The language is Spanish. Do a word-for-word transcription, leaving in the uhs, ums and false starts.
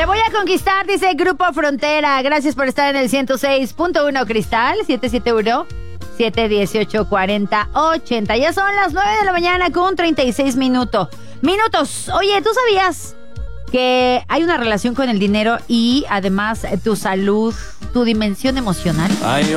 Te voy a conquistar, dice Grupo Frontera. Gracias por estar en el ciento seis punto uno Cristal, siete siete uno, siete uno ocho, cuatro cero ocho cero. Ya son las nueve de la mañana con treinta y seis minutos. Minutos. Oye, ¿tú sabías que hay una relación con el dinero y además tu salud, tu dimensión emocional? Ay,